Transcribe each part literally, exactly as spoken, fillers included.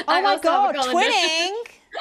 Oh my God, twinning,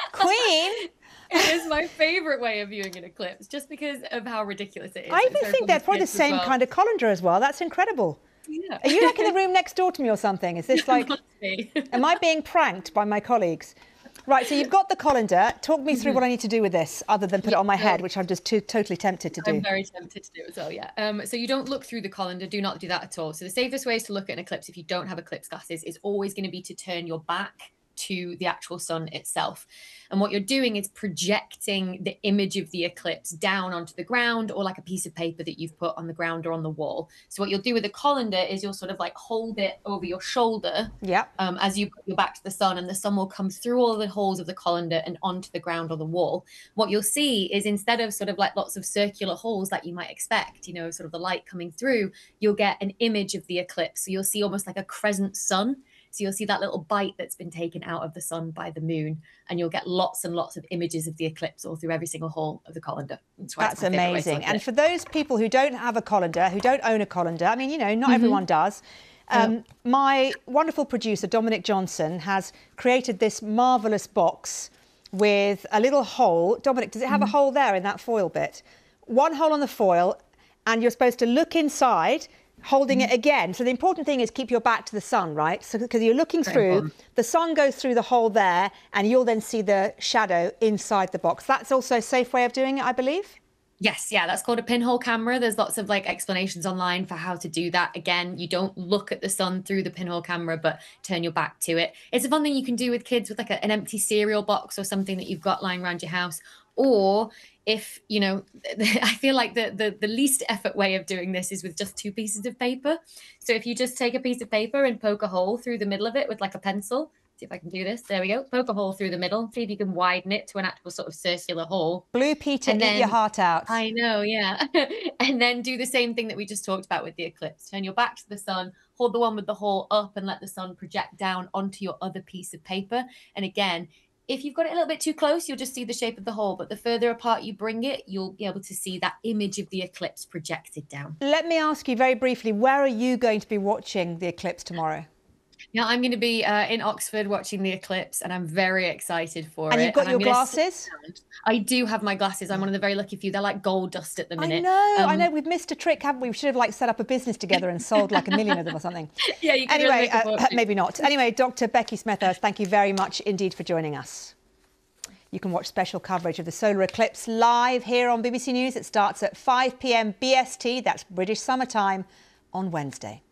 queen. It is my favourite way of viewing an eclipse, just because of how ridiculous it is. I even think they're probably the same well. kind of colander as well. That's incredible. Yeah. Are you like in the room next door to me or something? Is this like, am I being pranked by my colleagues? Right, so you've got the colander. Talk me through mm-hmm. what I need to do with this, other than put it on my head, which I'm just too, totally tempted to do. I'm very tempted to do as well, yeah. Um, so you don't look through the colander. Do not do that at all. So the safest ways to look at an eclipse, if you don't have eclipse glasses, is always going to be to turn your back to the actual sun itself. And what you're doing is projecting the image of the eclipse down onto the ground, or like a piece of paper that you've put on the ground or on the wall. So what you'll do with the colander is you'll sort of like hold it over your shoulder, yeah, um, as you put your back to the sun, and the sun will come through all the holes of the colander and onto the ground or the wall. What you'll see is, instead of sort of like lots of circular holes that you might expect, you know, sort of the light coming through, you'll get an image of the eclipse. So you'll see almost like a crescent sun. So you'll see that little bite that's been taken out of the sun by the moon, and you'll get lots and lots of images of the eclipse all through every single hole of the colander. That's, That's amazing. And for those people who don't have a colander, who don't own a colander, I mean, you know, not mm-hmm. everyone does. Um, yeah. My wonderful producer, Dominic Johnson, has created this marvellous box with a little hole. Dominic, does it have mm. a hole there in that foil bit? One hole on the foil, and you're supposed to look inside, holding it again. So the important thing is keep your back to the sun, right? So because you're looking through, the sun goes through the hole there, and you'll then see the shadow inside the box. That's also a safe way of doing it, I believe. Yes, yeah, that's called a pinhole camera. There's lots of like explanations online for how to do that. Again, you don't look at the sun through the pinhole camera, but turn your back to it. It's a fun thing you can do with kids with like a, an empty cereal box or something that you've got lying around your house. Or if, you know, I feel like the, the, the least effort way of doing this is with just two pieces of paper. So if you just take a piece of paper and poke a hole through the middle of it with like a pencil, see if I can do this. There we go. Poke a hole through the middle. See if you can widen it to an actual sort of circular hole. Blue Peter, eat your heart out. I know, yeah. And then do the same thing that we just talked about with the eclipse. Turn your back to the sun, hold the one with the hole up, and let the sun project down onto your other piece of paper. And again, if you've got it a little bit too close, you'll just see the shape of the hole. But the further apart you bring it, you'll be able to see that image of the eclipse projected down. Let me ask you very briefly, where are you going to be watching the eclipse tomorrow? Yeah, I'm going to be uh, in Oxford watching the eclipse, and I'm very excited for and it. And you've got and your glasses? I do have my glasses. I'm one of the very lucky few. They're like gold dust at the minute. I know, um, I know. We've missed a trick, haven't we? We should have like set up a business together and sold like a million of them or something. Yeah, you can Anyway, really uh, maybe not. Anyway, Doctor Becky Smethurst, thank you very much indeed for joining us. You can watch special coverage of the solar eclipse live here on B B C News. It starts at five p m B S T, that's British Summer Time, on Wednesday.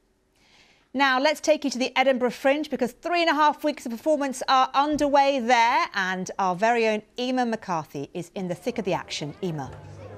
Now, let's take you to the Edinburgh Fringe, because three and a half weeks of performance are underway there, and our very own Emma McCarthy is in the thick of the action. Emma.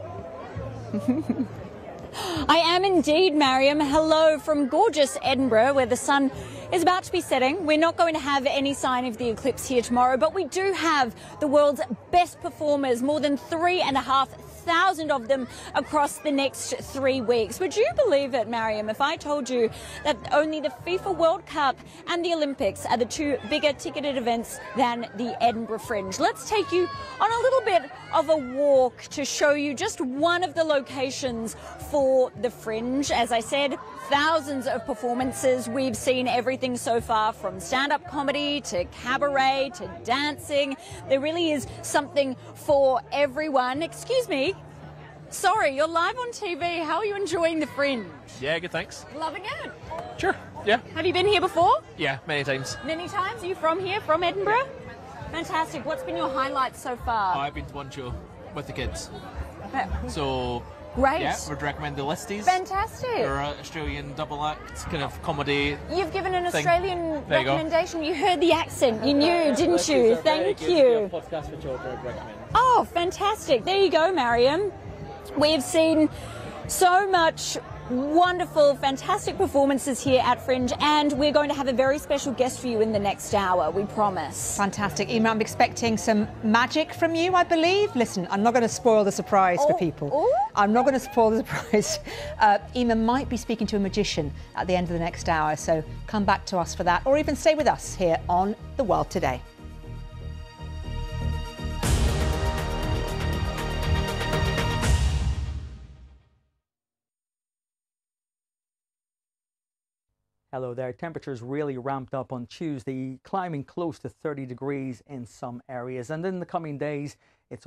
I am indeed, Mariam. Hello from gorgeous Edinburgh, where the sun is about to be setting. We're not going to have any sign of the eclipse here tomorrow, but we do have the world's best performers, more than three and a half thousand of them across the next three weeks. Would you believe it, Mariam, if I told you that only the FIFA World Cup and the Olympics are the two bigger ticketed events than the Edinburgh Fringe? Let's take you on a little bit of a walk to show you just one of the locations for the Fringe. As I said, thousands of performances. We've seen everything so far, from stand-up comedy to cabaret to dancing. There really is something for everyone. Excuse me. Sorry, you're live on T V. How are you enjoying the Fringe? Yeah, good, thanks. Loving it? Sure, yeah. Have you been here before? Yeah, many times. Many times? Are you from here, from Edinburgh? Fantastic. What's been your highlight so far? Oh, I've been to one show with the kids. Okay. So, great. Yeah, would recommend the Listies. Fantastic. They're an Australian double act, kind of comedy. You've given an thing. Australian There you recommendation. You, you heard the accent. You knew, didn't you? Thank you. Podcast for children, I'd recommend. Oh, fantastic. There you go, Mariam. We've seen so much wonderful, fantastic performances here at Fringe, and we're going to have a very special guest for you in the next hour, we promise. Fantastic. Emma, I'm expecting some magic from you, I believe. Listen, I'm not going to spoil the surprise oh, for people. Oh. I'm not going to spoil the surprise. Uh, Emma might be speaking to a magician at the end of the next hour, so come back to us for that, or even stay with us here on The World Today. Hello there. Temperatures really ramped up on Tuesday, climbing close to thirty degrees in some areas. And in the coming days, it's